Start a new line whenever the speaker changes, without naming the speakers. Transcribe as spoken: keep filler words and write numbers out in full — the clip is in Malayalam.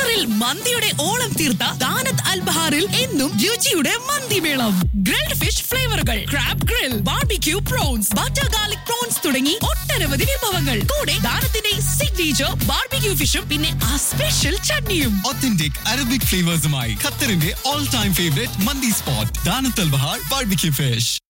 ഖത്തറിൽ മന്തിയുടെ ഓളം തീർത്ത ദാനത്ത് അൽ ബഹാറിൽ എന്നും രുചിയുടെ മന്തിമേളം. Grilled fish ഫ്ലേവറുകൾ, crab grill, barbecue prawns, butter garlic prawns തുടങ്ങി ഒട്ടനവധി വിഭവങ്ങൾ. കൂടെ ദാനത്തിന്റെ സിഗ്നേച്ചർ ബാർബിക്യൂ ഫിഷും പിന്നെ ആ സ്പെഷ്യൽ ചട്നിയും.
Authentic Arabic flavors-മായി ഖത്തറിന്റെ all time favorite മന്തി സ്പോട്ട് ദാനത്ത് അൽ ബഹാർ ബാർബിക്യൂ ഫിഷ്.